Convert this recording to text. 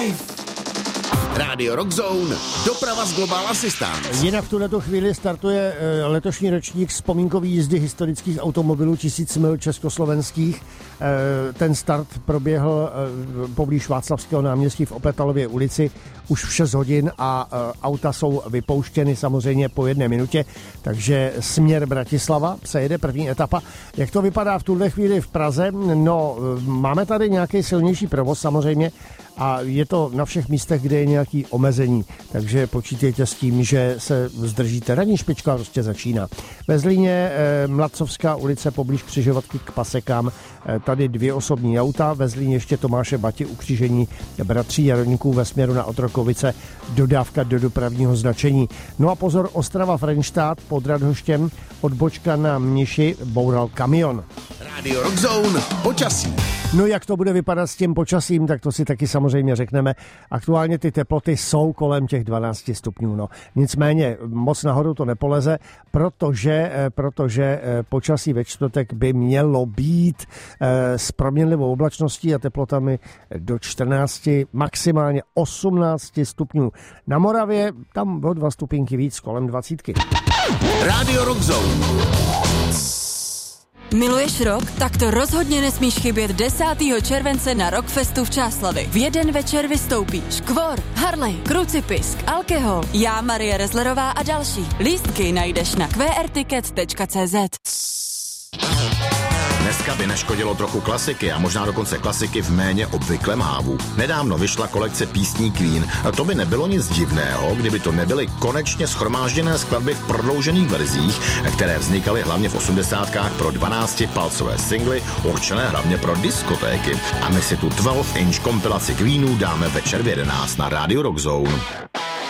Rádio Rockzone, doprava z Global Assistance. Jinak v tuhleto chvíli startuje letošní ročník vzpomínkový jízdy historických automobilů 1000 mil československých. Ten start proběhl poblíž Václavského náměstí v Opetalově ulici už v 6 hodin a auta jsou vypouštěny samozřejmě po 1 minutě, takže směr Bratislava se jede první etapa. Jak to vypadá v tuhle chvíli v Praze? No, máme tady nějaký silnější provoz samozřejmě a je to na všech místech, kde je nějaký omezení, takže počítejte s tím, že se zdržíte. Ranní špička prostě začíná. Ve Zlíně Mladcovská ulice poblíž křižovatky k Pasekám, tady 2 osobní auta, ve Zlíně ještě Tomáše Bati u křížení bratří Jaroníků ve směru na Otrokovice, dodávka do dopravního značení. No a pozor, Ostrava Frenštát pod Radhoštěm, odbočka na Mniši, boural kamion. Rádio Rockzone, počasí. No jak to bude vypadat s tím počasím, tak to si taky samozřejmě řekneme. Aktuálně ty teploty jsou kolem těch 12 stupňů. No. Nicméně moc nahoru to nepoleze, protože počasí ve čtvrtek by mělo být s proměnlivou oblačností a teplotami do 14, maximálně 18 stupňů. Na Moravě tam o 2 stupínky víc, kolem 20. Rádio Rockzone. Miluješ rock? Tak to rozhodně nesmíš chybět 10. července na Rockfestu v Čáslavi. V jeden večer vystoupí Škvor, Harley, Krucipisk, Alkohol, já, Marie Rezlerová a další. Lístky najdeš na qrticket.cz. Dneska by neškodilo trochu klasiky a možná dokonce klasiky v méně obvyklém hávu. Nedávno vyšla kolekce písní Queen a to by nebylo nic divného, kdyby to nebyly konečně shromážděné skladby v prodloužených verzích, které vznikaly hlavně v 80kách pro 12-palcové singly, určené hlavně pro diskotéky. A my si tu 12-inch kompilaci Queenů dáme večer v 11 na Radio Rockzone.